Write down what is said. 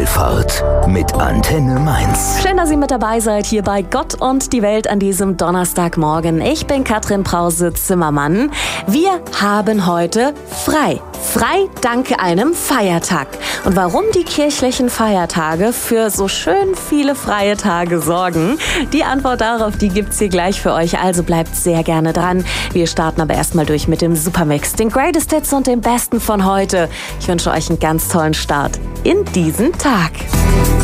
Himmelfahrt mit Antenne Mainz. Schön, dass ihr mit dabei seid hier bei Gott und die Welt an diesem Donnerstagmorgen. Ich bin Katrin Brause-Zimmermann. Wir haben heute frei. Frei dank einem Feiertag. Und warum die kirchlichen Feiertage für so schön viele freie Tage sorgen, die Antwort darauf, die gibt's hier gleich für euch. Also bleibt sehr gerne dran. Wir starten aber erstmal durch mit dem Supermix, den Greatest Hits und dem Besten von heute. Ich wünsche euch einen ganz tollen Start in diesen Tag.